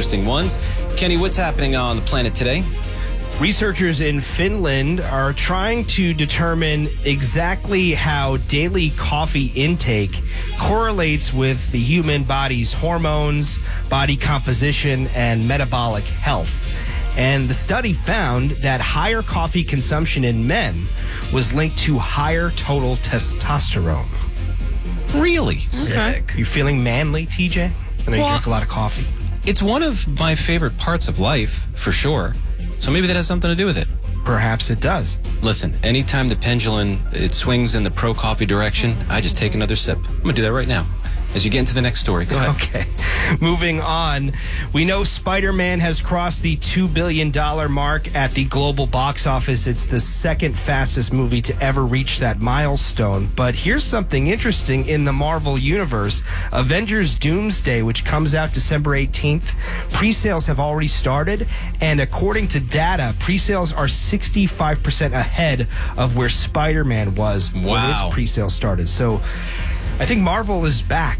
interesting ones. Kenny, what's happening on the planet today? Researchers in Finland are trying to determine exactly how daily coffee intake correlates with the human body's hormones, body composition, and metabolic health. And the study found that higher coffee consumption in men was linked to higher total testosterone. Really? Okay. You feeling manly, TJ? I know you drink a lot of coffee. It's one of my favorite parts of life, for sure. So maybe that has something to do with it. Perhaps it does. Listen, anytime the pendulum, it swings in the pro-coffee direction, I just take another sip. I'm going to do that right now. As you get into the next story, go ahead. Okay. Moving on. We know Spider-Man has crossed the $2 billion mark at the global box office. It's the second fastest movie to ever reach that milestone. But here's something interesting in the Marvel Universe. Avengers Doomsday, which comes out December 18th, pre-sales have already started. And according to data, pre-sales are 65% ahead of where Spider-Man was when its pre-sales started. So I think Marvel is back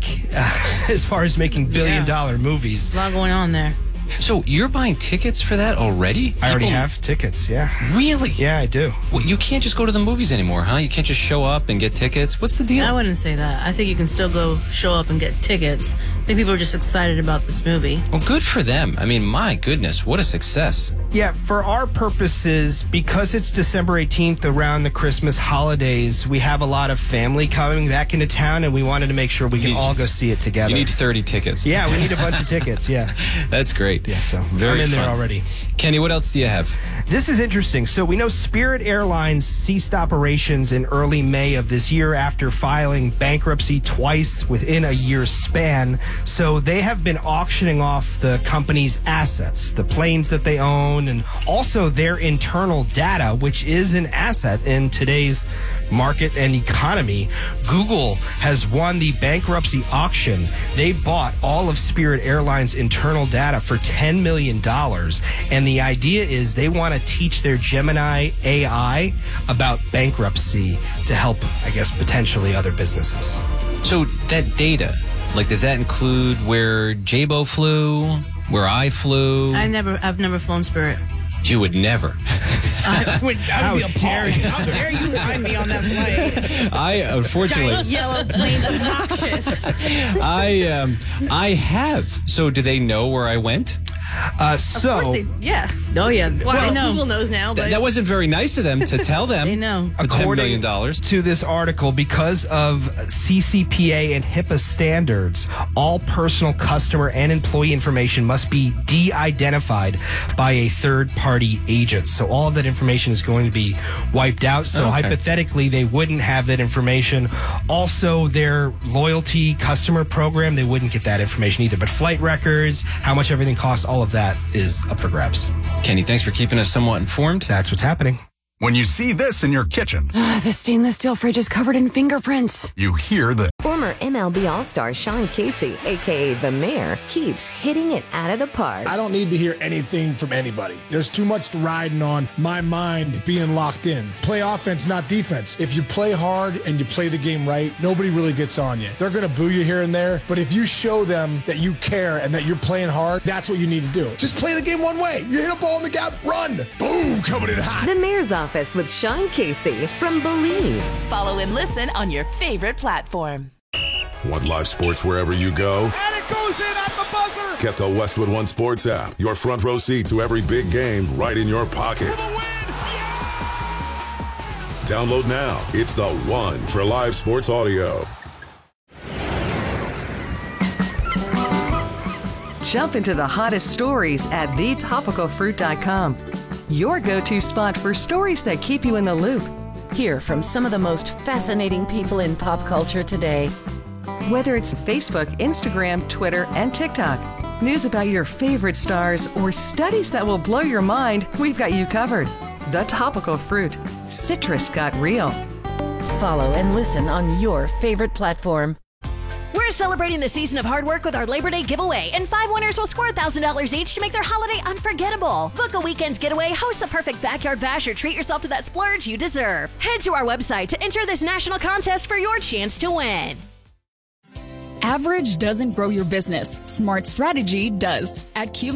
as far as making billion-dollar movies. A lot going on there. So you're buying tickets for that already? I already have tickets, yeah. Really? Yeah, I do. Well, you can't just go to the movies anymore, huh? You can't just show up and get tickets? What's the deal? I wouldn't say that. I think you can still go show up and get tickets. I think people are just excited about this movie. Well, good for them. I mean, my goodness, what a success. Yeah, for our purposes, because it's December 18th around the Christmas holidays, we have a lot of family coming back into town, and we wanted to make sure we can all go see it together. You need 30 tickets. Yeah, we need a bunch of tickets, yeah. That's great. Yeah, so Very I'm in fun. there already. Kenny, what else do you have? This is interesting. So we know Spirit Airlines ceased operations in early May of this year after filing bankruptcy twice within a year's span. So they have been auctioning off the company's assets, the planes that they own, and also their internal data, which is an asset in today's market and economy. Google has won the bankruptcy auction. They bought all of Spirit Airlines' internal data for $10 million. And the idea is they want to teach their Gemini AI about bankruptcy to help, I guess, potentially other businesses. So that data, like, does that include where J-Bo flew, where I flew? I've never flown Spirit. You would never. I would be appalled. How dare you find me on that plane? I, unfortunately... Giant yellow plane's obnoxious. I have. So do they know where I went? Of course they, yeah. Oh, yeah. Well, know. Google knows now. But That wasn't very nice of them to tell them. They know. The $10 million. To this article, because of CCPA and HIPAA standards, all personal customer and employee information must be de-identified by a third-party agent. So all of that information is going to be wiped out. So hypothetically, they wouldn't have that information. Also, their loyalty customer program, they wouldn't get that information either. But flight records, how much everything costs, all of that is up for grabs. Kenny, thanks for keeping us somewhat informed. That's what's happening. When you see this in your kitchen, The stainless steel fridge is covered in fingerprints. you hear the Former MLB All-Star Sean Casey, a.k.a. The Mayor, keeps hitting it out of the park. I don't need to hear anything from anybody. There's too much riding on my mind being locked in. Play offense, not defense. If you play hard and you play the game right, nobody really gets on you. They're going to boo you here and there, but if you show them that you care and that you're playing hard, that's what you need to do. Just play the game one way. You hit a ball in the gap, run. Boom, coming in hot. The Mayor's Office with Sean Casey from Believe. Follow and listen on your favorite platform. Want live sports wherever you go? And it goes in at the buzzer! Get the Westwood One Sports app. Your front row seat to every big game right in your pocket. For the win! Download now. It's the one for live sports audio. Jump into the hottest stories at thetopicalfruit.com. Your go-to spot for stories that keep you in the loop. Hear from some of the most fascinating people in pop culture today. Whether it's Facebook, Instagram, Twitter, and TikTok, news about your favorite stars, or studies that will blow your mind, we've got you covered. The Topical Fruit. Citrus got real. Follow and listen on your favorite platform. We're celebrating the season of hard work with our Labor Day giveaway, and 5 winners will score $1,000 each to make their holiday unforgettable. Book a weekend getaway, host the perfect backyard bash, or treat yourself to that splurge you deserve. Head to our website to enter this national contest for your chance to win. Average doesn't grow your business. Smart strategy does. At Q